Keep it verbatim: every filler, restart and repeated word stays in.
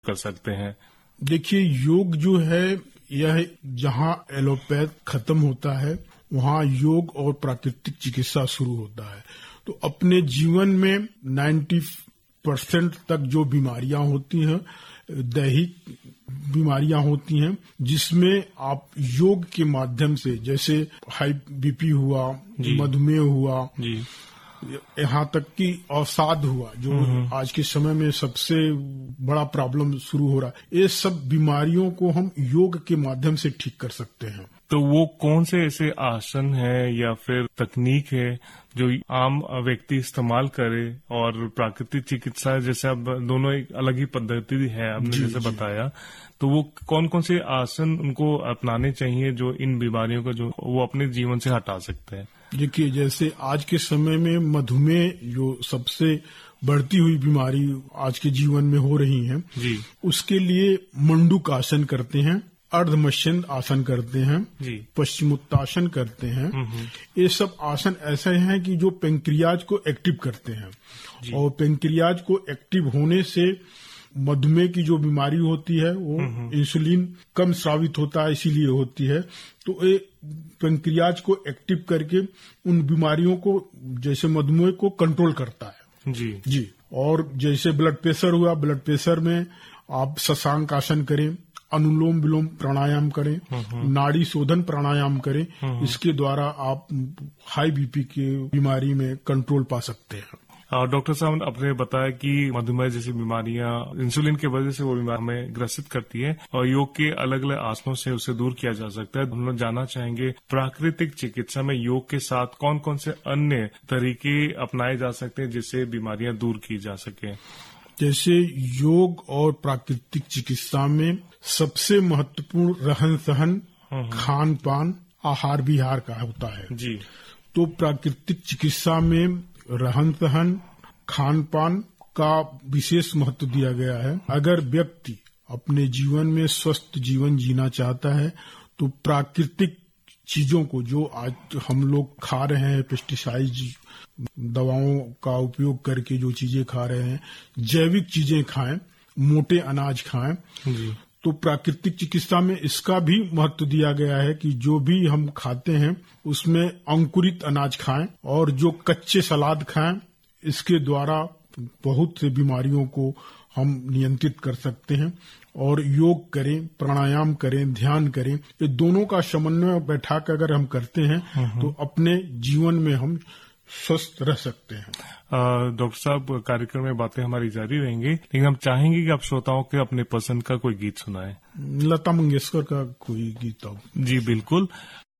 कर सकते हैं? देखिए, योग जो है यह जहाँ एलोपैथ खत्म होता है वहाँ योग और प्राकृतिक चिकित्सा शुरू होता है। तो अपने जीवन में नब्बे परसेंट तक जो बीमारियां होती हैं दैहिक बीमारियां होती हैं, जिसमें आप योग के माध्यम से, जैसे हाई बीपी हुआ, मधुमेह हुआ, जी। यहाँ तक कि अवसाद हुआ, जो आज के समय में सबसे बड़ा प्रॉब्लम शुरू हो रहा है, ये सब बीमारियों को हम योग के माध्यम से ठीक कर सकते हैं। तो वो कौन से ऐसे आसन है या फिर तकनीक है जो आम व्यक्ति इस्तेमाल करे, और प्राकृतिक चिकित्सा जैसे अब दोनों एक अलग ही पद्धति है आपने जैसे जी, बताया, तो वो कौन कौन से आसन उनको अपनाने चाहिए जो इन बीमारियों को जो वो अपने जीवन से हटा सकते हैं? देखिए, जैसे आज के समय में मधुमेह जो सबसे बढ़ती हुई बीमारी आज के जीवन में हो रही है जी, उसके लिए मंडूक आसन करते हैं, अर्धमस्यंद आसन करते हैं, पश्चिमोत्तासन करते हैं। ये सब आसन ऐसे हैं कि जो पेंक्रियाज को एक्टिव करते हैं, और पेंक्रियाज को एक्टिव होने से मधुमेह की जो बीमारी होती है वो इंसुलिन कम स्रावित होता है, इसीलिए होती है। तो ये पेंक्रियाज को एक्टिव करके उन बीमारियों को, जैसे मधुमेह को कंट्रोल करता है जी जी। और जैसे ब्लड प्रेशर हुआ, ब्लड प्रेशर में आप शशांक आसन करें, अनुलोम विलोम प्राणायाम करें, नाड़ी शोधन प्राणायाम करें, इसके द्वारा आप हाई बीपी की बीमारी में कंट्रोल पा सकते हैं। डॉक्टर साहब, आपने बताया कि मधुमेह जैसी बीमारियां इंसुलिन की वजह से वो बीमारी हमें ग्रसित करती है और योग के अलग अलग आसनों से उसे दूर किया जा सकता है। हम लोग जानना चाहेंगे प्राकृतिक चिकित्सा में योग के साथ कौन कौन से अन्य तरीके अपनाए जा सकते हैं जिससे बीमारियां दूर की जा सके? जैसे योग और प्राकृतिक चिकित्सा में सबसे महत्वपूर्ण रहन सहन, खान पान, आहार विहार का होता है जी। तो प्राकृतिक चिकित्सा में रहन सहन, खान पान का विशेष महत्व दिया गया है। अगर व्यक्ति अपने जीवन में स्वस्थ जीवन जीना चाहता है तो प्राकृतिक चीजों को, जो आज हम लोग खा रहे हैं, पेस्टिसाइड दवाओं का उपयोग करके जो चीजें खा रहे हैं, जैविक चीजें खाएं, मोटे अनाज खाएं जी। तो प्राकृतिक चिकित्सा में इसका भी महत्व दिया गया है कि जो भी हम खाते हैं उसमें अंकुरित अनाज खाएं, और जो कच्चे सलाद खाएं, इसके द्वारा बहुत से बीमारियों को हम नियंत्रित कर सकते हैं। और योग करें, प्राणायाम करें, ध्यान करें, ये दोनों का समन्वय बैठा कर अगर हम करते हैं तो अपने जीवन में हम स्वस्थ रह सकते हैं। डॉक्टर साहब, कार्यक्रम में बातें हमारी जारी रहेंगी, लेकिन हम चाहेंगे कि आप श्रोताओं के अपने पसंद का कोई गीत सुनाएं। लता मंगेशकर का कोई गीत हो। जी बिल्कुल।